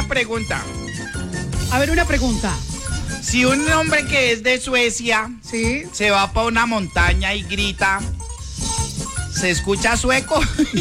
pregunta. A ver, una pregunta. Si un hombre que es de Suecia ¿Sí? se va para una montaña y grita, ¿se escucha sueco?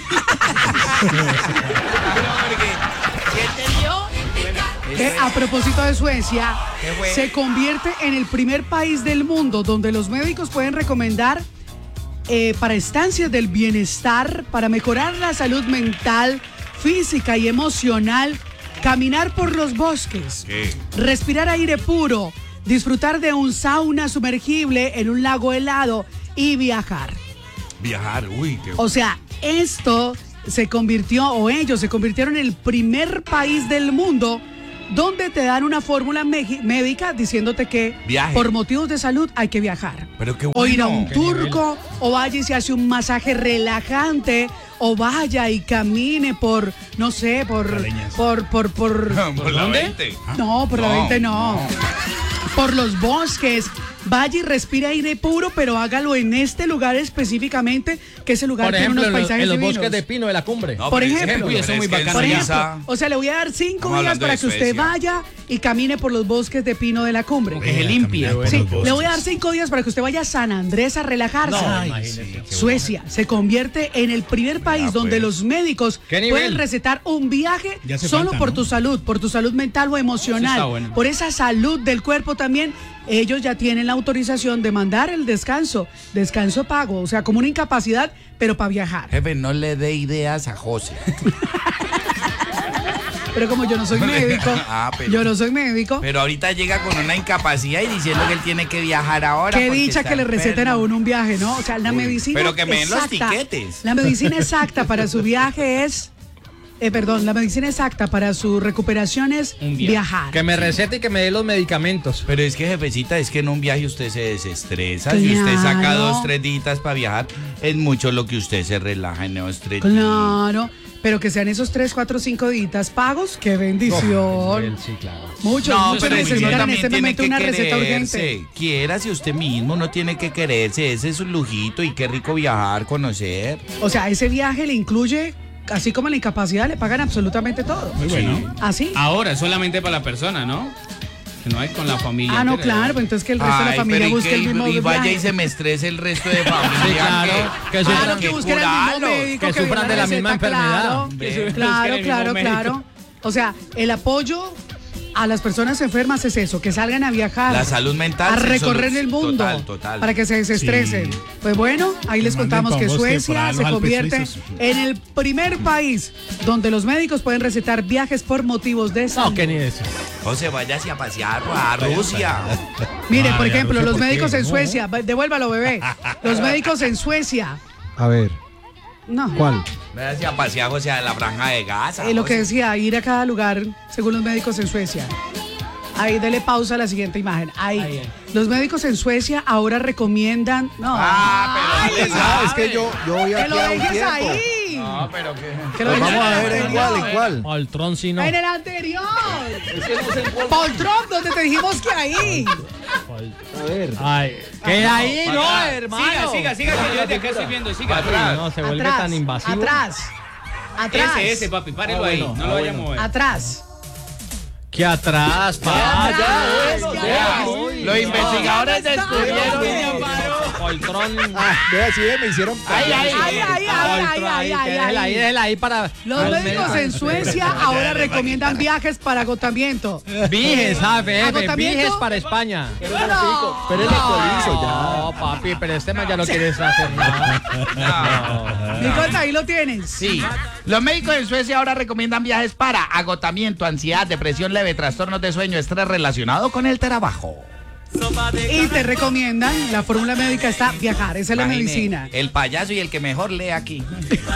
A propósito de Suecia, ¿Qué fue? se convierte en el primer país del mundo donde los médicos pueden recomendar para estancias del bienestar, para mejorar la salud mental, física y emocional, caminar por los bosques, respirar aire puro, disfrutar de un sauna sumergible en un lago helado y viajar. Viajar, uy, qué... O sea, esto se convirtió, o ellos se convirtieron en el primer país del mundo donde te dan una fórmula médica diciéndote que Viaje. por motivos de salud hay que viajar. Pero qué O ir a bueno. un turco, o vaya y se hace un masaje relajante, o vaya y camine por, no sé, por la 20. no, por la 20 no. Por los bosques. Vaya y respira aire puro, pero hágalo en este lugar específicamente, que ese lugar Por tiene ejemplo, unos paisajes en los divinos. bosques de pino de la cumbre. No, Por pero ejemplo. Uy, eso es muy bacano. Por allá. ejemplo, o sea, le voy a dar 5 Estamos días hablando para de que usted Suecia. vaya y camine por los bosques de pino de la cumbre. Deje limpia. Sí, le voy a dar 5 días para que usted vaya a San Andrés a relajarse. No, imagínese. Suecia se convierte en el primer país donde pues. los médicos ¿Qué nivel? pueden recetar un viaje Ya hace solo falta, por ¿no? tu salud mental o emocional, Sí, está bueno. por esa salud del cuerpo también. Ellos ya tienen la autorización de mandar el descanso pago, o sea, como una incapacidad, pero para viajar. Jefe, no le dé ideas a José. Pero como yo no soy médico, Pero ahorita llega con una incapacidad y diciendo que él tiene que viajar ahora. qué porque dicha está que le receten a enfermo. uno un viaje, ¿no? O sea, la medicina pero que me den los exacta, tiquetes. La medicina exacta para su viaje es... la medicina exacta para su recuperación es Un viaje. viajar. Que me recete y que me dé los medicamentos. Pero es que, jefecita, es que en un viaje usted se desestresa. Si usted saca Claro. 2-3 días para viajar, es mucho lo que usted se relaja en esos 3 días. Claro, pero que sean esos 3, 4, 5 días pagos, qué bendición. Sí, claro. Muchos No, muchos pero necesitan en también este tiene momento que una receta quererse. urgente. Quiérase usted mismo, no tiene que quererse. Ese es un lujito y qué rico viajar, conocer. O sea, ese viaje le incluye, así como la incapacidad, le pagan absolutamente todo. Muy bueno. ¿Así? Ahora, solamente para la persona, ¿no? Que no es con la familia. Ah, no, entera. claro, pues entonces que el resto de la familia pero busque el mismo y vaya viaje. y se me estrese el resto de familia. Sí, claro, que Claro, sufran- que que busquen el mismo curarlos, médico, que sufran vea de la misma receta, enfermedad. Claro, Busquen claro, el mismo claro, médico. claro. O sea, el apoyo a las personas enfermas es eso, que salgan a viajar. La salud mental. A se recorrer solu- el mundo. Total. Para que se desestresen. Sí. Pues bueno, ahí les Manden contamos pa' que bosque por Suecia allá, se los Alpes convierte suizos. en el primer país donde los médicos pueden recetar viajes por motivos de salud. No, que ni eso. José, váyase a pasear a Rusia. Mire, Ay, por ya no ejemplo, sé los por médicos qué, en no. Suecia, devuélvalo, bebé. Los médicos en Suecia. A ver, No. ¿cuál? Váyase a pasear, José, a la franja de Gaza. Lo que José. decía, ir a cada lugar, según los médicos en Suecia. Ahí, dele pausa a la siguiente imagen. Ahí. Los médicos en Suecia ahora recomiendan. No. Pero dale, Ah, es que yo voy que aquí lo a un dejes tiempo. ahí. No, pero que. Que lo Pues dejes vamos a en el ver en anterior. cuál, en cuál. Poltrón sí no. En el anterior. Poltrón, donde te dijimos que ahí. A ver. Ay, que ahí no, hermano. Siga, que yo de acá estoy viendo, siga. Uy, no, se vuelve Atrás, tan invasivo. Atrás. Ese, papi, párelo ahí, no lo vaya a mover. Atrás. Que atrás, pa. Los investigadores descubrieron. Poltrón. Vea, sí, me hicieron. Déjela ahí para. Los médicos en Suecia ahora recomiendan viajes para agotamiento. Vijes, ¿sabes? ¿Agotamiento? Vijes para España. Pero el actualizo ya. No, papi, pero este man ya no quiere hacer nada. Nicolás, ahí lo tienes. Sí. Los médicos en Suecia ahora recomiendan viajes para agotamiento, ansiedad, depresión leve, trastornos de sueño, estrés relacionado con el trabajo. Y te recomiendan, la fórmula médica está viajar, esa es la Imagine, medicina. El payaso y el que mejor lee aquí.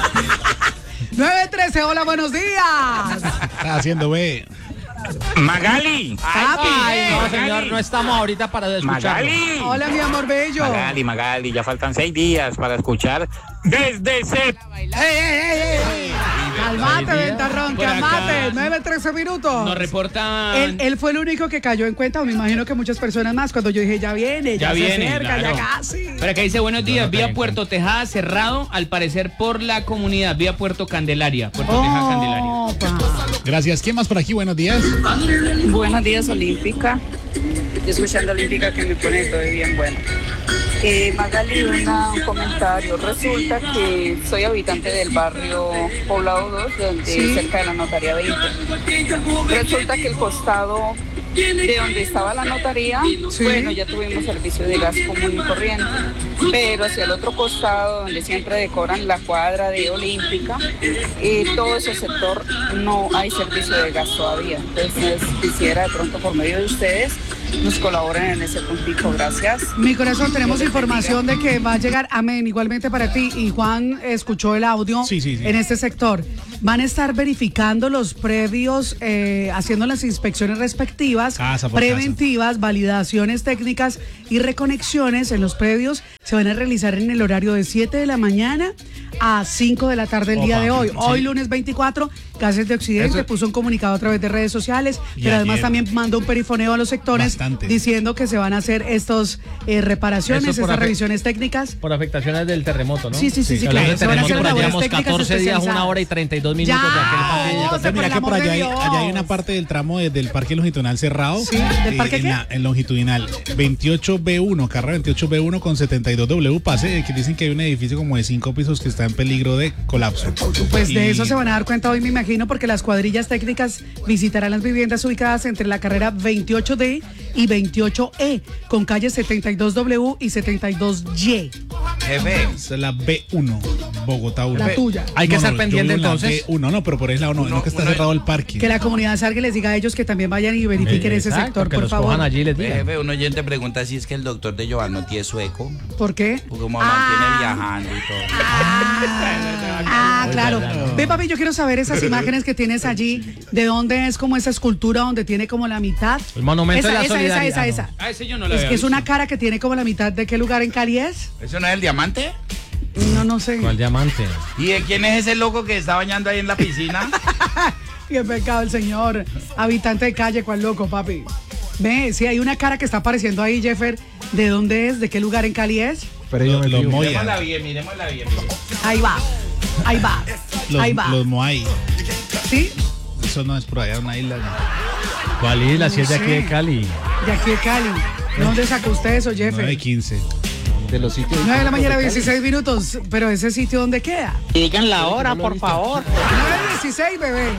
913, hola, buenos días. Está haciendo B. Magali. Ay, no, señor, no estamos ahorita para escucharlo. Magali. Hola, mi amor bello. Magali, ya faltan 6 días para escuchar desde C. Al mate, Ay, Ventarrón, que por al mate, acá 9:13 minutos. Nos reportan. Él fue el único que cayó en cuenta, me imagino que muchas personas más, cuando yo dije, ya viene, ya se viene, acerca, claro. ya casi. Pero acá dice, buenos días, no vía caí en Puerto Tejada cerrado, al parecer por la comunidad, vía Puerto Candelaria, Puerto Tejada Candelaria. Opa. Gracias. ¿Quién más por aquí? Buenos días. Buenos días, Olímpica. Yo escuchando Olímpica que me pone todo bien bueno. Magali, un comentario. Resulta que soy habitante del barrio Poblado 2, donde cerca de la Notaría 20. Resulta que el costado de donde estaba la notaría, bueno, ya tuvimos servicio de gas común y corriente, pero hacia el otro costado, donde siempre decoran la cuadra de Olímpica, todo ese sector no hay servicio de gas todavía. Entonces quisiera de pronto por medio de ustedes nos colaboren en ese puntito. Gracias. Mi corazón, tenemos información de que va a llegar, amén, igualmente para ti, y Juan escuchó el audio Sí. en este sector. Van a estar verificando los predios, haciendo las inspecciones respectivas, Casa por preventivas, validaciones técnicas y reconexiones en los predios. Se van a realizar en el horario de 7 de la mañana a 5 de la tarde del día de hoy. Hoy, lunes 24, Gases de Occidente puso un comunicado a través de redes sociales, Y pero además ayer también mandó un perifoneo a los sectores Bastante. diciendo que se van a hacer estos reparaciones, Eso por estas revisiones técnicas. Por afectaciones del terremoto, ¿no? Sí, Hablando claro. de Se van a hacer terremoto, labores llevamos técnicas 14 días, 1 especializadas. hora y 32 minutos de aquel Ya, fatídico José, por Mira el que por amor de allá hay, Dios. allá hay una parte del tramo del parque longitudinal cerrado. Sí, ¿del parque qué? En longitudinal. 28B1, carrera 28B1 con 72W pase, que dicen que hay un edificio como de 5 pisos que está en peligro de colapso. Pues de Y- eso se van a dar cuenta hoy, me imagino, porque las cuadrillas técnicas visitarán las viviendas ubicadas entre la carrera 28D y 28E, con calles 72W y 72Y. Jefe, Es la B1, Bogotá 1. La tuya. Hay que estar pendiente, yo vivo en la entonces. B1, no, pero por ese lado no que está cerrado el parque. Que la comunidad salga y les diga a ellos que también vayan y verifiquen ese Exacto, sector, que por los favor. cojan allí y les digan. jefe, un oyente pregunta si es que el doctor de Giovanotti es sueco, ¿Por qué? porque como mantiene viajando y todo. Claro. Ve, papi, yo quiero saber esas imágenes que tienes allí, de dónde es como esa escultura donde tiene como la mitad. El monumento de la solidaridad. Esa. Ah, ese yo no lo Es había que es visto. una cara que tiene como la mitad. ¿De qué lugar en Cali es? ¿Eso no es el diamante? No sé. ¿Cuál diamante? ¿Y de quién es ese loco que está bañando ahí en la piscina? Qué pecado el señor. Habitante de calle, cuál loco, papi. Ve, sí, hay una cara que está apareciendo ahí, Jeffer. ¿De dónde es? ¿De qué lugar en Cali es? Pero yo me Los fijo. Moya, Miremosla bien, miremosla bien. Ahí va. Ahí va. Ahí va. los Moai. ¿Sí? Eso no es por allá, una isla. ¿Cuál isla? Si es de No aquí sé. de Cali. De aquí de Cali. ¿De dónde sacó usted eso, Jeffer? 9:15. De los sitios. 9 de la mañana, 16 minutos. Pero ese sitio, ¿dónde queda? Digan la hora, por favor. 9:16, bebé.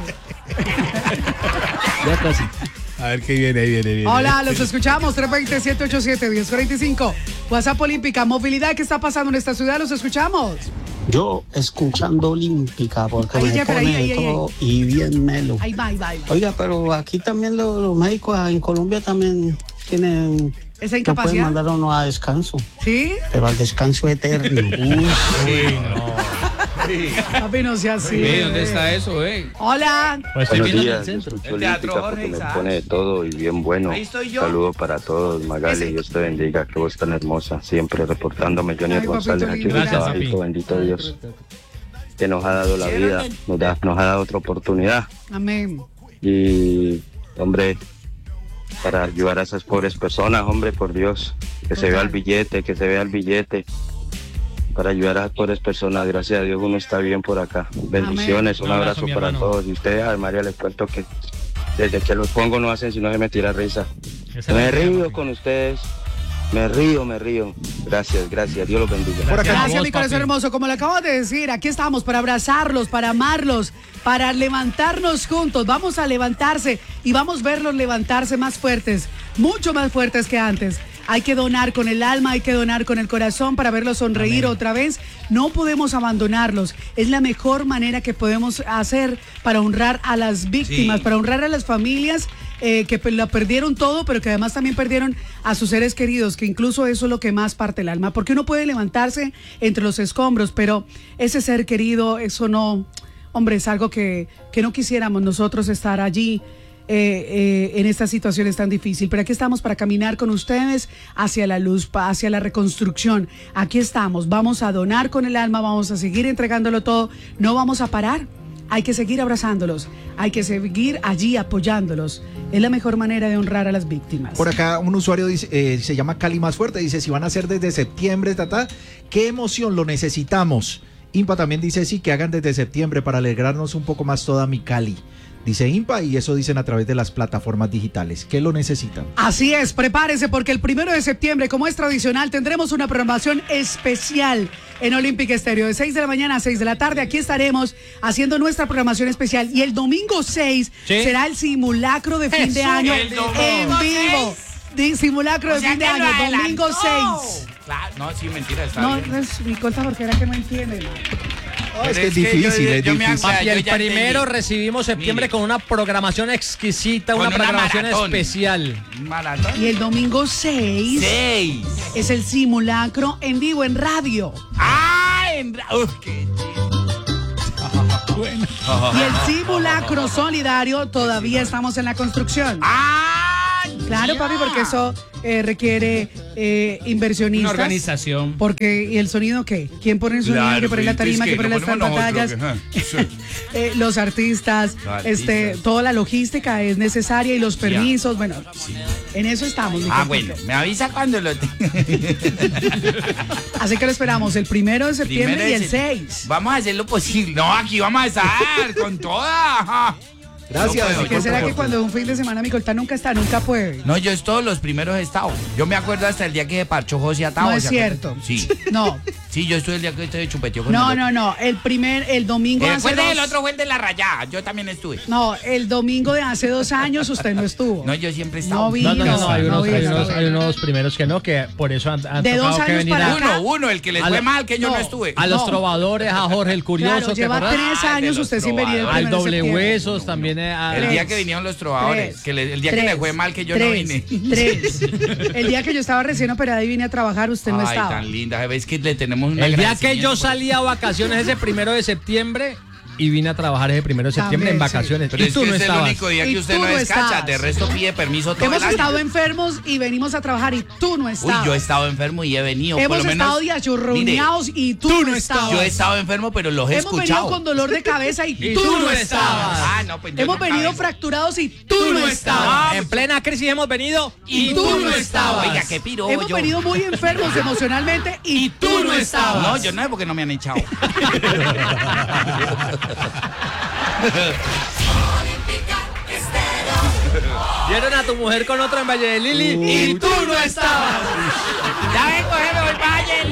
Ya casi. A ver qué viene. Hola, los escuchamos. 320-787-1045. WhatsApp Olímpica. Movilidad, ¿qué está pasando en esta ciudad? Los escuchamos. Yo escuchando Olímpica porque Ahí, me Jeffer, pone ahí. todo y bien melo. Ahí va. Oiga, pero aquí también los médicos en Colombia también tienen... ¿Esa No pueden incapacidad? mandar a uno a descanso, ¿Sí? pero al descanso eterno. Papi, no sea así. ¿Dónde está eso, Hola. Pues estoy Buenos viendo en el días, centro. escucho El teatro Olímpica Jorge porque me Isaac. pone de todo y bien bueno. Ahí estoy yo. Saludo para todos, Magali, Dios te bendiga, que vos tan hermosa, siempre reportándome, Johnny Ay, González, papito aquí lindo. en Gracias, Sabajito, papi. bendito Dios, que nos ha dado la vida, nos ha dado otra oportunidad Amén. y, hombre, para ayudar a esas pobres personas, hombre, por Dios, que se vea el billete, para ayudar a las pobres personas, gracias a Dios uno está bien por acá. Bendiciones, Un un abrazo, abrazo mi para hermano. todos. Y ustedes, a María, les cuento que desde que los pongo no hacen sino que me tira risa. Esa Me es la idea, río papi. con ustedes, me río. Gracias, Dios los bendiga. Por acá. Gracias, vos, mi corazón papi. hermoso. Como le acabo de decir, aquí estamos para abrazarlos, para amarlos, para levantarnos juntos. Vamos a levantarse y vamos a verlos levantarse más fuertes, mucho más fuertes que antes. Hay que donar con el alma, hay que donar con el corazón para verlos sonreír otra vez. No podemos abandonarlos. Es la mejor manera que podemos hacer para honrar a las víctimas, Sí. para honrar a las familias que la perdieron todo, pero que además también perdieron a sus seres queridos, que incluso eso es lo que más parte el alma. Porque uno puede levantarse entre los escombros, pero ese ser querido, eso no, hombre, es algo que no quisiéramos nosotros estar allí. En estas situaciones tan difíciles, pero aquí estamos para caminar con ustedes hacia la luz, hacia la reconstrucción. Aquí estamos, vamos a donar con el alma, vamos a seguir entregándolo todo, no vamos a parar. hay que seguir abrazándolos, hay que seguir allí apoyándolos. Es la mejor manera de honrar a las víctimas. Por acá un usuario dice, se llama Cali Más Fuerte, dice, si van a hacer desde septiembre, qué emoción, lo necesitamos. Impa también dice, sí, que hagan desde septiembre para alegrarnos un poco más toda mi Cali. Dice Impa, y eso dicen a través de las plataformas digitales. ¿Qué lo necesitan? Así es, prepárese porque el 1 de septiembre, como es tradicional, tendremos una programación especial en Olympic Estéreo de 6 de la mañana a 6 de la tarde. Aquí estaremos haciendo nuestra programación especial y el domingo 6 será el simulacro de fin de año en vivo. Simulacro de fin de año, domingo 6. Claro, no, sí, mentira, está No, bien. no es mi cosa porque era que no entienden. Es que es difícil, es difícil. Papi, el primero recibimos septiembre Mire. con una programación exquisita, Con una una programación maratón. especial. Maratón. Y el domingo 6 es el simulacro en vivo en radio. ¡Ah! ¡Qué Bueno. Y el simulacro solidario todavía estamos en la construcción. Claro, papi, porque eso requiere inversionistas. Una organización. Porque, ¿y el sonido qué? ¿Quién pone el sonido? Claro, ¿Quién pone la pues, tarima? es que ¿Quién pone lo las ponemos pantallas? nosotros, Los artistas, toda la logística es necesaria y los permisos, bueno, en eso estamos. mi bueno, compito. me avisa cuando lo tenga. Así que lo esperamos el 1 de septiembre y el 6. Vamos a hacer lo posible. No, aquí vamos a estar con toda. Ajá. Gracias. No, ¿Qué puedo, será yo que cuando un fin de semana mi colta nunca está, nunca puede? No, yo todos los primeros he estado. Yo me acuerdo hasta el día que se parchó José Atao. No es ¿se acuerdan? cierto. Sí. No, Sí, yo estuve el día que usted chupeteó con no, el otro. no. El domingo hace Recuerde, el dos- otro fue el de la rayada. Yo también estuve. No, el domingo de hace 2 años usted no estuvo. No, yo siempre he estado. No vino. No, hay no unos, vino. hay unos primeros que no, que por eso han De 2 tocado que años venir para a, acá. Uno, el que les A fue la- mal, que yo no no, estuve. a los No. trovadores, a Jorge el Curioso, Claro, ¿te lleva acuerdas? 3 de años los usted sin venir el trovadores. 1 Al de doble septiembre. huesos también. El día que vinieron los trovadores. Tres. El día que le fue mal, que yo no vine. 3. El día que yo estaba recién operada y vine a trabajar, usted no Ay, estaba. tan linda. ¿Ves que le tenemos un El día que agradecimiento yo por- salí a vacaciones ese 1 de septiembre y vine a trabajar ese 1 de septiembre en También, sí. vacaciones. Pero Y es tú que no es el estabas. único día Y que usted tú no no descacha. estabas. De resto pide permiso todo Hemos el año. estado enfermos y venimos a trabajar y tú no Uy, estabas. yo he estado enfermo y he venido. por Hemos lo menos, estado diachurruñados y tú no estabas. yo he estado enfermo, pero los he Hemos venido escuchado. con dolor de cabeza y, Y tú tú no no estabas. Ah, no, pues yo Hemos nunca venido vengo. fracturados y tú no estabas. En plena crisis hemos venido Y tú no estabas. Oiga, qué piro Hemos yo. venido muy enfermos emocionalmente y tú no estabas. No, yo no sé porque no me han echado. Vieron a tu mujer con otro en Valle de Lili y tú no estabas. Ya vengo, jefe, voy para allá.